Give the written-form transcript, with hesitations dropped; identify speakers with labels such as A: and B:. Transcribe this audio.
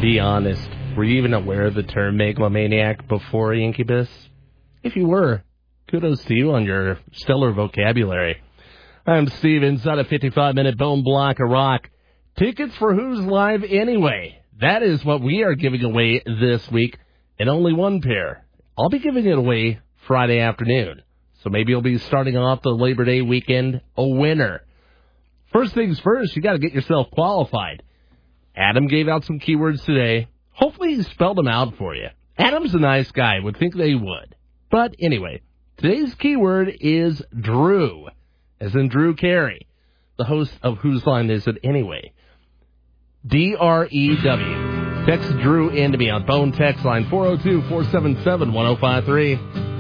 A: Be honest. Were you even aware of the term megalomaniac before Incubus? If you were, kudos to you on your stellar vocabulary. I'm Steve, inside a 55-minute bone block of rock. Tickets for Who's Live Anyway? That is what we are giving away this week, and only one pair. I'll be giving it away Friday afternoon, so maybe you'll be starting off the Labor Day weekend a winner. First things first, you got to get yourself qualified. Adam gave out some keywords today. Hopefully he spelled them out for you. Adam's a nice guy. Would think they would. But anyway, today's keyword is Drew, as in Drew Carey, the host of Whose Line Is It Anyway? D-R-E-W. Text Drew into me on phone text line 402-477-1053.